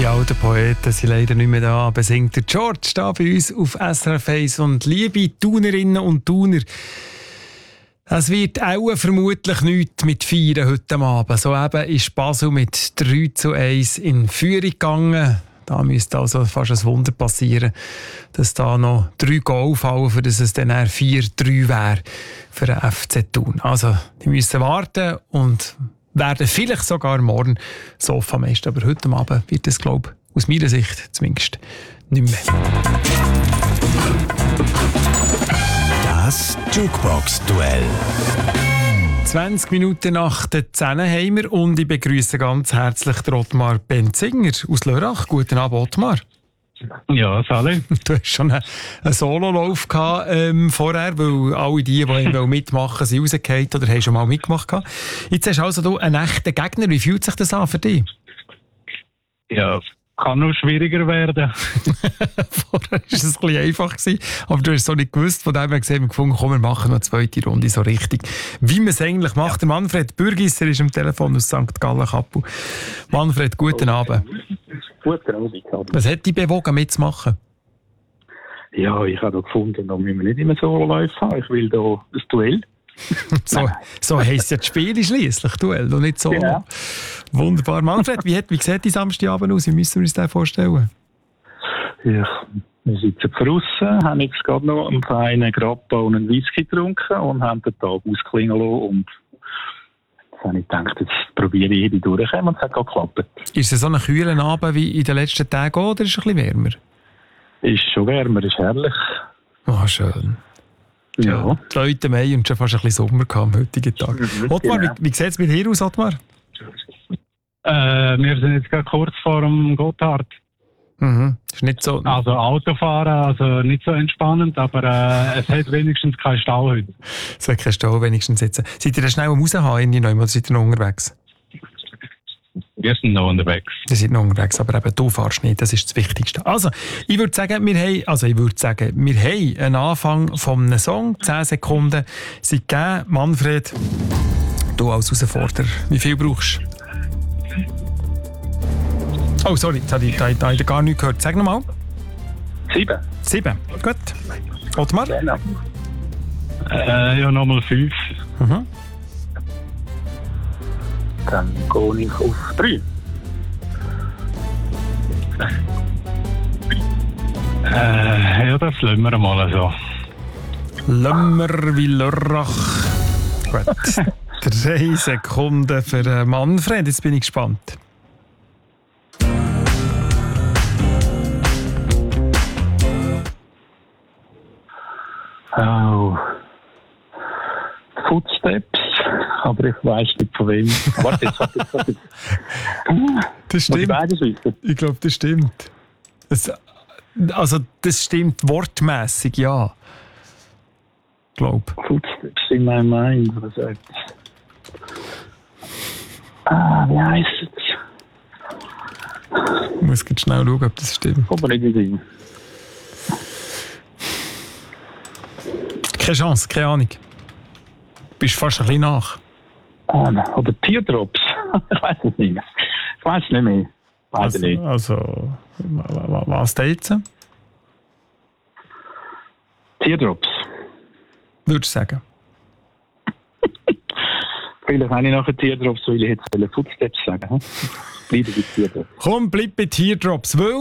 alten Poeten sind leider nicht mehr da, aber singt der George da bei uns auf SRF 1. Und liebe Thunerinnen und Thuner, es wird auch vermutlich nichts mit Feiern heute Abend. So eben ist Basel mit 3:1 in Führung gegangen. Da müsste also fast ein Wunder passieren, dass da noch 3 Goal fallen, für dass es dann 4:3 wäre für den FC Thun. Also, die müssen warten und werden vielleicht sogar morgen Sofameister. Aber heute Abend wird es, glaube ich, aus meiner Sicht zumindest nicht mehr. Das Jukebox-Duell. 20 Minuten nach der 10 haben wir und ich begrüße ganz herzlich Ottmar Benzinger aus Lörrach. Guten Abend, Ottmar. Ja, Sally. Du hast schon einen Sololauf gehabt, vorher, weil alle die mitmachen, sind rausgefallen oder haben schon mal mitgemacht. Jetzt hast du also einen echten Gegner. Wie fühlt sich das an für dich? Ja, kann noch schwieriger werden. Vorher war es ein bisschen einfach, aber du hast es so nicht gewusst. Von dem her gesehen, wir gefunden, komm, wir machen noch eine zweite Runde so richtig. Wie man es eigentlich macht. Der Manfred Bürgisser ist am Telefon aus St. Gallen-Kappel. Manfred, guten Abend. Guten Abend. Was hat dich bewogen, mitzumachen? Ja, ich habe da gefunden, da müssen wir nicht immer Sololäufe haben. Ich will da das Duell. so heisst ja das Spiel schliesslich, Duell, und nicht Solo. Genau. Wunderbar. Manfred, wie sieht die Samstagabend aus? Wie müssen wir uns das vorstellen? Ja, wir sitzen draussen, haben jetzt gerade noch einen feinen Grappa und einen Whisky getrunken und haben den Tag ausklingen lassen. Und jetzt habe ich gedacht, jetzt probiere ich hier durchzukommen und es hat gerade geklappt. Ist es so ein kühler Abend wie in den letzten Tagen oder ist es ein bisschen wärmer? Ist schon wärmer, ist herrlich. Oh, schön. Ja. Die Leute Mai und schon fast ein bisschen Sommer am heutigen Tag. Ottmar, genau. wie sieht es mit dir aus, Ottmar? Wir sind jetzt gerade kurz vor dem Gotthard. Ist nicht so... Also Autofahren, also nicht so entspannend, aber es hat wenigstens keinen Stau heute. Es hat keinen Stau wenigstens sitzen. Seid ihr da schnell am Raushauen oder seid ihr noch unterwegs? Wir sind noch unterwegs. Ihr seid noch unterwegs, aber eben du fährst nicht, das ist das Wichtigste. Also, ich würde sagen, wir haben einen Anfang von einem Song, 10 Sekunden sind gegeben. Manfred, du als Herausforderer, wie viel brauchst du? Oh, sorry, jetzt habe ich gar nichts gehört. Sag nochmal. 7. Gut. Ottmar? Genau. Ja, nochmal 5. Dann gehe ich auf 3. Ja, das lassen wir mal so. Lömmer wie Lörrach. Gut. 3 Sekunden für Manfred, jetzt bin ich gespannt. Oh. Footsteps, aber ich weiss nicht von wem. Warte jetzt. Das stimmt. Beides wissen. Ich glaube, das stimmt. Das stimmt wortmässig, ja. Ich glaube. Footsteps in my mind, oder so etwas. Wie heisst es? Ich muss jetzt schnell schauen, ob das stimmt. Kommt mir nicht in den Sinn. Keine Chance, keine Ahnung. Du bist fast ein bisschen nach. Oder Teardrops. Ich weiss es nicht mehr. Ich weiss es nicht mehr. Beide nicht. Also, was da jetzt? Teardrops. Würdest du sagen? Vielleicht habe ich nachher Teardrops, weil ich jetzt Footsteps sagen. Bleibe bei Teardrops. Komm, bleib bei Teardrops, weil...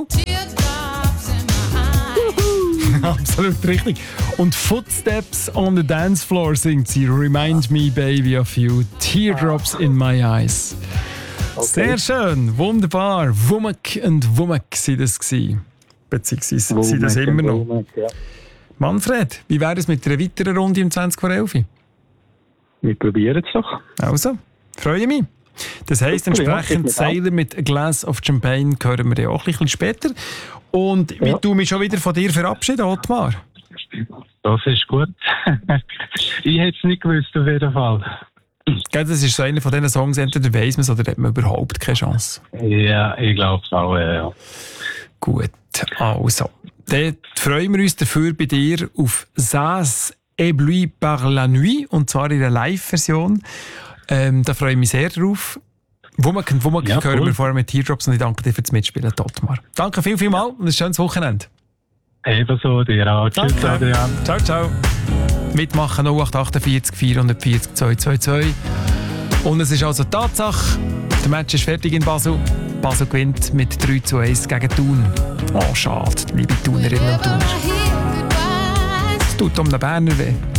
Absolut richtig. Und Footsteps on the Dance Floor singt sie Remind Me Baby of You, Teardrops in My Eyes. Okay. Sehr schön, wunderbar. Wumek und Wumek sind das gewesen. Beziehungsweise sind das immer noch. Wumek, ja. Manfred, wie wäre es mit einer weiteren Runde um 20:11 Uhr? Wir probieren es doch. Also, freue mich. Das heisst, entsprechend Sailor mit A Glass of Champagne hören wir ja auch ein bisschen später. Und wie du mich schon wieder von dir verabschieden, Ottmar? Das ist gut. Ich hätte es nicht gewusst, auf jeden Fall. Das ist so einer von diesen Songs, entweder weiss man es oder hat man überhaupt keine Chance. Ja, ich glaube es auch, ja. Gut, also. Dann freuen wir uns dafür bei dir auf «Ça éblouit par la nuit», und zwar in der Live-Version. Da freue ich mich sehr drauf. Wo man Ja, hören cool. wir vorher mit Teardrops und ich danke dir fürs Mitspielen, Dotmar. Danke viel mal und ein schönes Wochenende. Ebenso, dir auch. Tschüss, Danke. Adrian. Ciao, ciao. Mitmachen 0848 440 222. Und es ist also Tatsache, der Match ist fertig in Basel. Basel gewinnt mit 3:1 gegen Thun. Oh, schade, liebe Thunerinnen und Thuner. Es tut um den Berner weh.